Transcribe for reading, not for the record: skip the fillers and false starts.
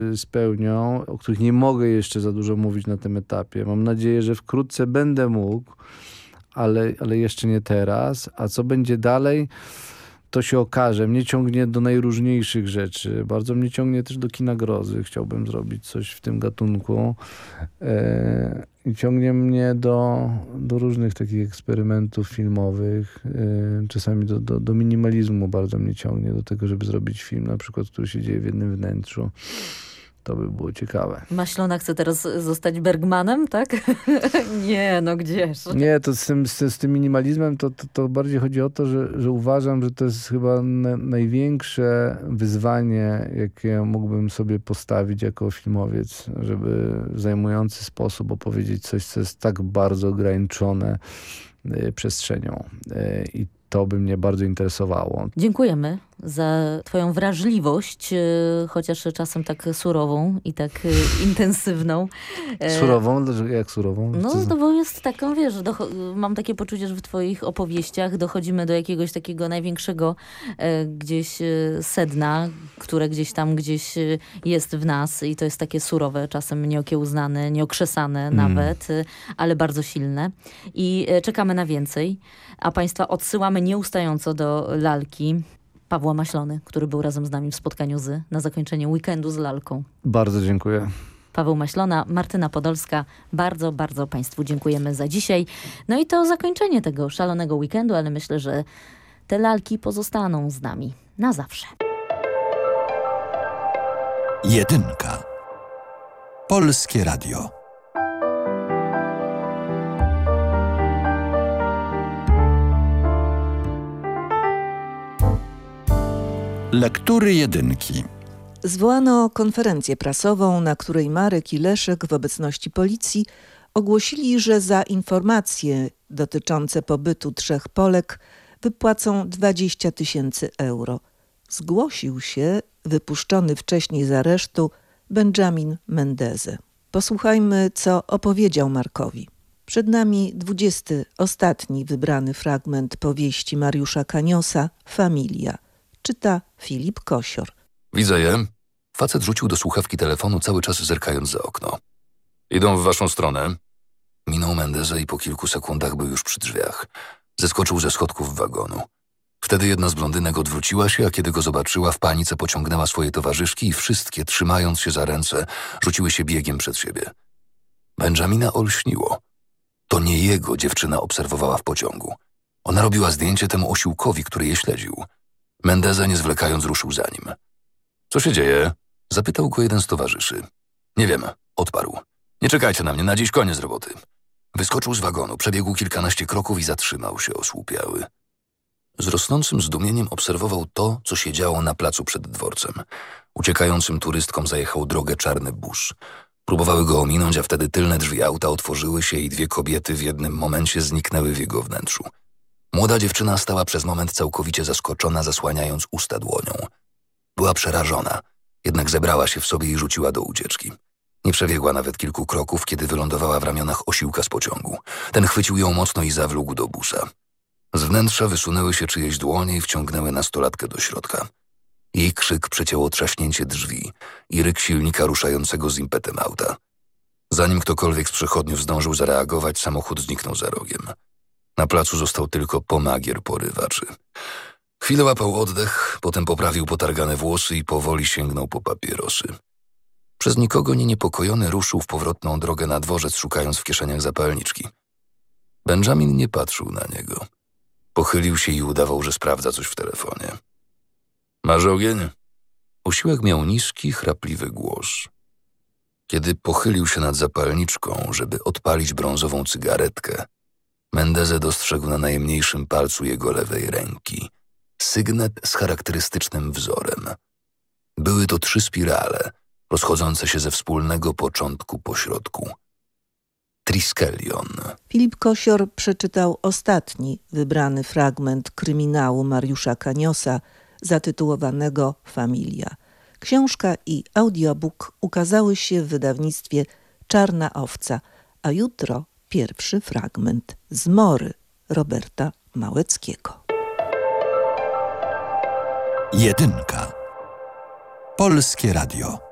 spełnią, o których nie mogę jeszcze za dużo mówić na tym etapie. Mam nadzieję, że wkrótce będę mógł, ale jeszcze nie teraz. A co będzie dalej, to się okaże. Mnie ciągnie do najróżniejszych rzeczy. Bardzo mnie ciągnie też do kina grozy. Chciałbym zrobić coś w tym gatunku. I ciągnie mnie do różnych takich eksperymentów filmowych. Czasami do minimalizmu bardzo mnie ciągnie. Do tego, żeby zrobić film, na przykład, który się dzieje w jednym wnętrzu. To by było ciekawe. Maślona chce teraz zostać Bergmanem, tak? Nie, no gdzież. Nie, to z tym minimalizmem to bardziej chodzi o to, że uważam, że to jest chyba największe wyzwanie, jakie mógłbym sobie postawić jako filmowiec, żeby w zajmujący sposób opowiedzieć coś, co jest tak bardzo ograniczone przestrzenią. I to by mnie bardzo interesowało. Dziękujemy za twoją wrażliwość, chociaż czasem tak surową i tak intensywną. Surową? Jak surową? No bo jest taką, wiesz, mam takie poczucie, że w twoich opowieściach dochodzimy do jakiegoś takiego największego gdzieś sedna, które gdzieś jest w nas i to jest takie surowe, czasem nieokiełznane, nieokrzesane nawet, ale bardzo silne. I czekamy na więcej. A państwa odsyłamy nieustająco do lalki Pawła Maślony, który był razem z nami w spotkaniu na zakończenie weekendu z lalką. Bardzo dziękuję. Paweł Maślona, Martyna Podolska. Bardzo, bardzo państwu dziękujemy za dzisiaj. No i to zakończenie tego szalonego weekendu, ale myślę, że te lalki pozostaną z nami na zawsze. Jedynka. Polskie Radio. Lektury jedynki. Zwołano konferencję prasową, na której Marek i Leszek w obecności policji ogłosili, że za informacje dotyczące pobytu 3 Polek wypłacą 20 000 euro. Zgłosił się wypuszczony wcześniej z aresztu Benjamin Mendeze. Posłuchajmy, co opowiedział Markowi. Przed nami 20. ostatni wybrany fragment powieści Mariusza Kaniosa Familia. Czyta Filip Kosior. Widzę je. Facet rzucił do słuchawki telefonu, cały czas zerkając za okno. Idą w waszą stronę. Minął Mendezę i po kilku sekundach był już przy drzwiach. Zeskoczył ze schodków wagonu. Wtedy jedna z blondynek odwróciła się, a kiedy go zobaczyła, w panice pociągnęła swoje towarzyszki i wszystkie, trzymając się za ręce, rzuciły się biegiem przed siebie. Benjamina olśniło. To nie jego dziewczyna obserwowała w pociągu. Ona robiła zdjęcie temu osiłkowi, który je śledził. Mendeza, nie zwlekając, ruszył za nim. Co się dzieje? Zapytał go jeden z towarzyszy. Nie wiem, odparł. Nie czekajcie na mnie, na dziś koniec roboty. Wyskoczył z wagonu, przebiegł kilkanaście kroków i zatrzymał się osłupiały. Z rosnącym zdumieniem obserwował to, co się działo na placu przed dworcem. Uciekającym turystkom zajechał drogę czarny burz. Próbowały go ominąć, a wtedy tylne drzwi auta otworzyły się i 2 kobiety w jednym momencie zniknęły w jego wnętrzu. Młoda dziewczyna stała przez moment całkowicie zaskoczona, zasłaniając usta dłonią. Była przerażona, jednak zebrała się w sobie i rzuciła do ucieczki. Nie przebiegła nawet kilku kroków, kiedy wylądowała w ramionach osiłka z pociągu. Ten chwycił ją mocno i zawlókł do busza. Z wnętrza wysunęły się czyjeś dłonie i wciągnęły nastolatkę do środka. Jej krzyk przecięło trzaśnięcie drzwi i ryk silnika ruszającego z impetem auta. Zanim ktokolwiek z przechodniów zdążył zareagować, samochód zniknął za rogiem. Na placu został tylko pomagier porywaczy. Chwilę łapał oddech, potem poprawił potargane włosy i powoli sięgnął po papierosy. Przez nikogo niepokojony ruszył w powrotną drogę na dworzec, szukając w kieszeniach zapalniczki. Benjamin nie patrzył na niego. Pochylił się i udawał, że sprawdza coś w telefonie. Masz ogień? Osiłek miał niski, chrapliwy głos. Kiedy pochylił się nad zapalniczką, żeby odpalić brązową cygaretkę, Mendeze dostrzegł na najmniejszym palcu jego lewej ręki sygnet z charakterystycznym wzorem. Były to 3 spirale, rozchodzące się ze wspólnego początku po środku. Triskelion. Filip Kosior przeczytał ostatni wybrany fragment kryminału Mariusza Kaniosa zatytułowanego Familia. Książka i audiobook ukazały się w wydawnictwie Czarna Owca, a jutro pierwszy fragment Zmory Roberta Małeckiego. Jedynka. Polskie Radio.